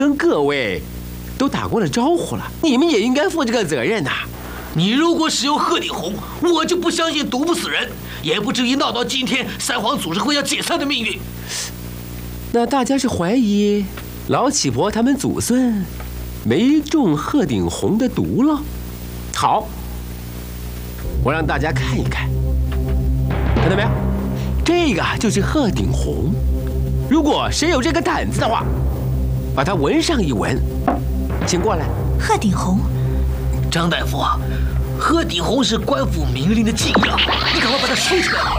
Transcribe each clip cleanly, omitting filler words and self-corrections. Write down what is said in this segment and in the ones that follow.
跟各位都打过了招呼了，你们也应该负这个责任呐。 你如果使用鹤顶红，我就不相信毒不死人，也不至于闹到今天三皇祖师会要解散的命运。 那大家是怀疑老乞婆他们祖孙没中鹤顶红的毒了？好，我让大家看一看，看到没有？这个就是鹤顶红。如果谁有这个胆子的话，把它闻上一闻，请过来。 鹤顶红， 张大夫啊，鹤顶红是官府明令的禁药，你赶快把它收起来。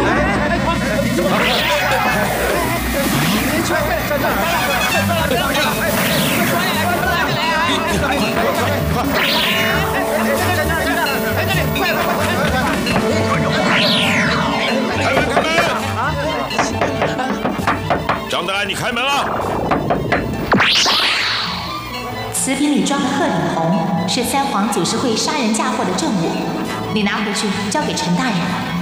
张德安，你开门啊！ 瓷瓶里装的鹤顶红是三皇祖师会杀人嫁祸的证物，你拿回去交给陈大人。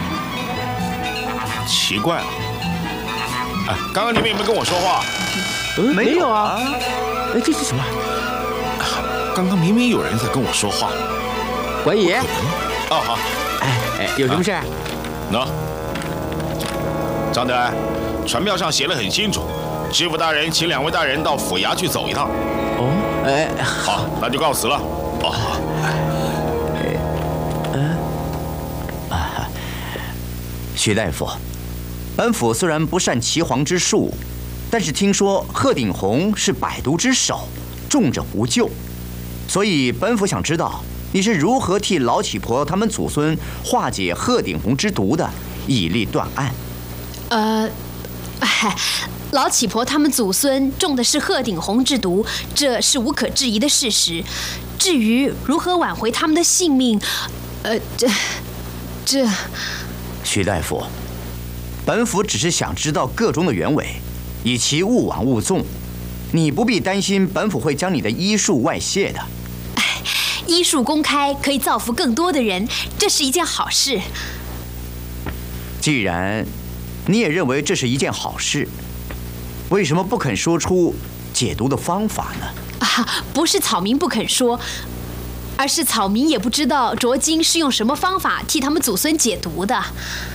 奇怪了，哎，刚刚你们有没有跟我说话？ 没有啊。哎，这是什么？ 刚刚明明有人在跟我说话。 管爷。 哦，好。 哎，有什么事？ 喏，张德安，传票上写得很清楚，知府大人请2位大人到府衙去走一趟。 哦，哎， 好，那就告辞了。哦，好。 徐大夫，本府虽然不善岐黄之术，但是听说鹤顶红是百毒之首，重者无救，所以本府想知道你是如何替老乞婆他们祖孙化解鹤顶红之毒的，以利断案。 老乞婆他们祖孙中的是鹤顶红之毒，这是无可置疑的事实。至于如何挽回他们的性命，这。 徐大夫，本府只是想知道个中的原委，以其勿枉勿纵。你不必担心本府会将你的医术外泄的。 医术公开可以造福更多的人，这是一件好事。 既然你也认为这是一件好事，为什么不肯说出解毒的方法呢？ 不是草民不肯说，而是草民也不知道卓金是用什么方法替他们祖孙解毒的。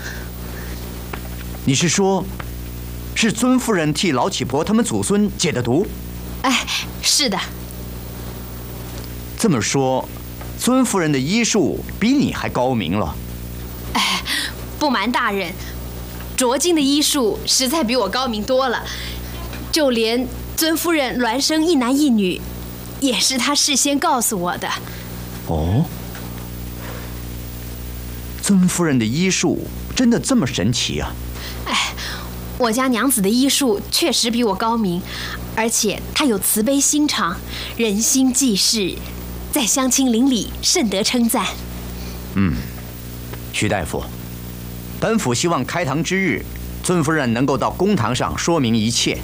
你是说，是尊夫人替老乞婆他们祖孙解的毒？ 是的。 这么说，尊夫人的医术比你还高明了。 不瞒大人，卓金的医术实在比我高明多了，就连尊夫人孪生一男一女，也是他事先告诉我的。 哦，尊夫人的医术真的这么神奇啊？ 我家娘子的医术确实比我高明，而且她有慈悲心肠，人心济世，在乡亲邻里甚得称赞。 徐大夫，本府希望开堂之日，尊夫人能够到公堂上说明一切。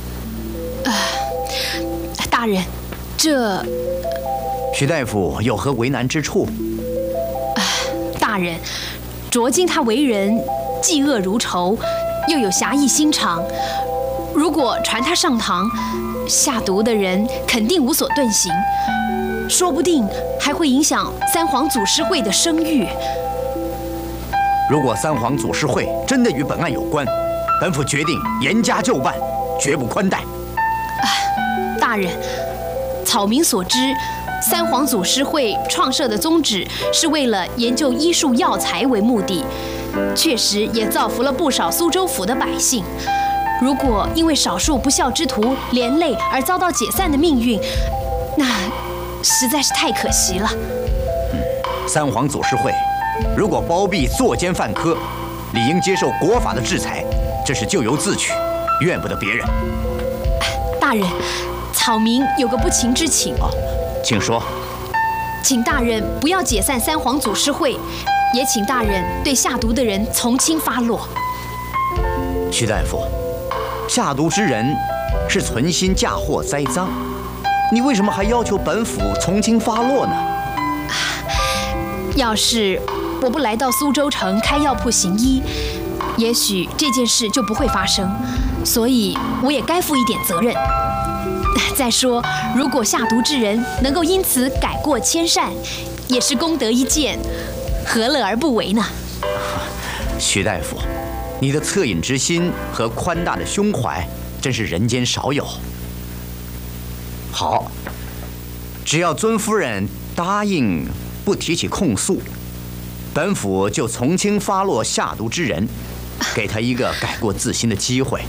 大人，这…… 徐大夫有何为难之处？ 大人，卓金他为人嫉恶如仇，又有侠义心肠，如果传他上堂，下毒的人肯定无所遁形，说不定还会影响三皇祖师会的声誉。 如果三皇祖师会真的与本案有关，本府决定严加就办，绝不宽待。 大人，草民所知，三皇祖师会创设的宗旨是为了研究医术药材为目的，确实也造福了不少苏州府的百姓。如果因为少数不孝之徒连累而遭到解散的命运，那实在是太可惜了。 三皇祖师会如果包庇作奸犯科，理应接受国法的制裁，这是咎由自取，怨不得别人。 大人，草民有个不情之请。 请说。 请大人不要解散三皇祖师会，也请大人对下毒的人从轻发落。 徐大夫，下毒之人是存心嫁祸栽赃，你为什么还要求本府从轻发落呢？ 要是我不来到苏州城开药铺行医，也许这件事就不会发生，所以我也该负一点责任。 再说，如果下毒之人能够因此改过迁善，也是功德一件，何乐而不为呢？ 徐大夫，你的恻隐之心和宽大的胸怀，真是人间少有。好，只要尊夫人答应不提起控诉，本府就从轻发落下毒之人，给他一个改过自新的机会。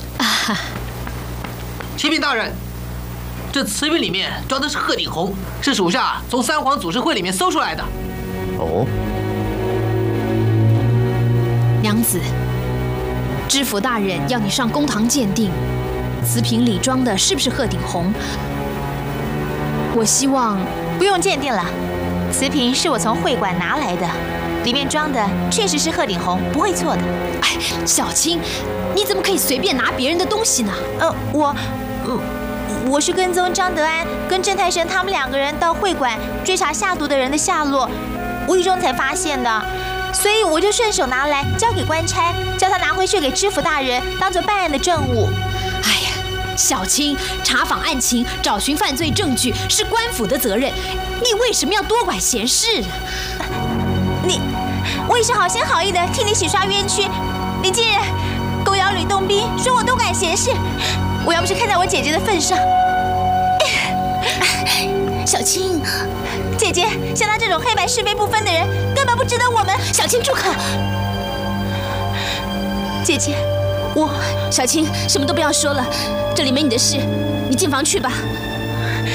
启禀大人，这瓷瓶里面装的是鹤顶红，是属下从三皇祖师会里面搜出来的。 哦， 娘子，知府大人要你上公堂鉴定，瓷瓶里装的是不是鹤顶红？我希望不用鉴定了，瓷瓶是我从会馆拿来的，里面装的确实是鹤顶红，不会错的。 哎，小青，你怎么可以随便拿别人的东西呢？ 我是跟踪张德安跟郑太生他们2个人到会馆追查下毒的人的下落，无意中才发现的，所以我就顺手拿来交给官差，叫他拿回去给知府大人当做办案的证物。 哎呀，小青，查访案情、找寻犯罪证据是官府的责任，你为什么要多管闲事？ 我也是好心好意的替你洗刷冤屈，你竟然狗咬吕洞宾，说我多管闲事。我要不是看在我姐姐的份上， 小青， 姐姐像她这种黑白是非不分的人，根本不值得我们。 小青住口！ 姐姐， 小青，什么都不要说了，这里没你的事，你进房去吧。